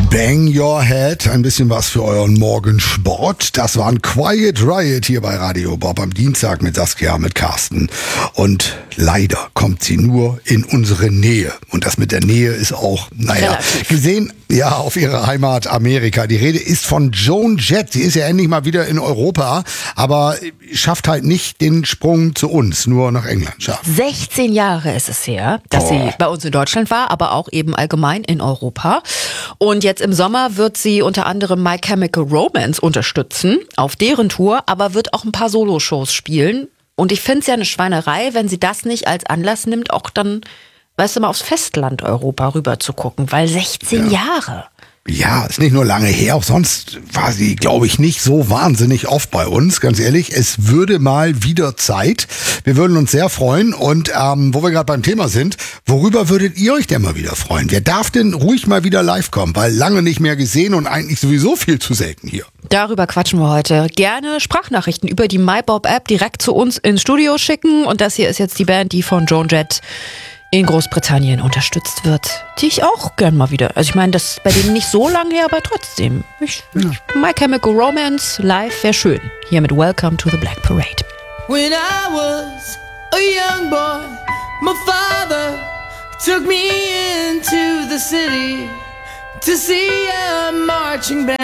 Bang Your Head, ein bisschen was für euren Morgensport. Das war ein Quiet Riot hier bei Radio Bob am Dienstag mit Saskia, mit Carsten. Und leider kommt sie nur in unsere Nähe. Und das mit der Nähe ist auch, gesehen, ja, auf ihre Heimat Amerika. Die Rede ist von Joan Jett. Sie ist ja endlich mal wieder in Europa, aber schafft halt nicht den Sprung zu uns, nur nach England schafft. 16 Jahre ist es her, dass sie bei uns in Deutschland war, aber auch eben allgemein in Europa. Und jetzt im Sommer wird sie unter anderem My Chemical Romance unterstützen, auf deren Tour, aber wird auch ein paar Soloshows spielen. Und ich finde es ja eine Schweinerei, wenn sie das nicht als Anlass nimmt, auch dann, weißt du, mal aufs Festland Europa rüber zu gucken, weil 16 Jahre. Ja, ist nicht nur lange her, auch sonst war sie, glaube ich, nicht so wahnsinnig oft bei uns. Ganz ehrlich, es würde mal wieder Zeit. Wir würden uns sehr freuen. Und wo wir gerade beim Thema sind, worüber würdet ihr euch denn mal wieder freuen? Wer darf denn ruhig mal wieder live kommen? Weil lange nicht mehr gesehen und eigentlich sowieso viel zu selten hier. Darüber quatschen wir heute. Gerne Sprachnachrichten über die MyBob-App direkt zu uns ins Studio schicken. Und das hier ist jetzt die Band, die von Joan Jett in Großbritannien unterstützt wird, die ich auch gern mal wieder, also ich meine, das ist bei denen nicht so lange her, aber trotzdem. My Chemical Romance live wäre schön. Hier mit Welcome to the Black Parade. When I was a young boy, my father took me into the city to see a marching band.